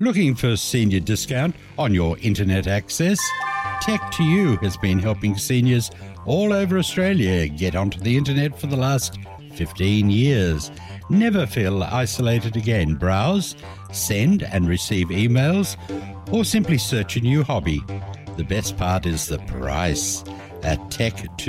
Looking for senior discount on your internet access? Tech2U has been helping seniors all over Australia get onto the internet for the last 15 years. Never feel isolated again. Browse, send and receive emails, or simply search a new hobby. The best part is the price. At Tech2